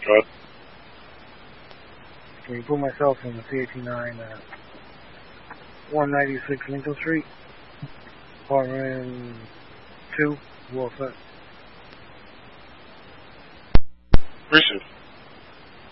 Good. Can you put myself in the C89 196 Lincoln Street, apartment 2, Wolfett. Receive.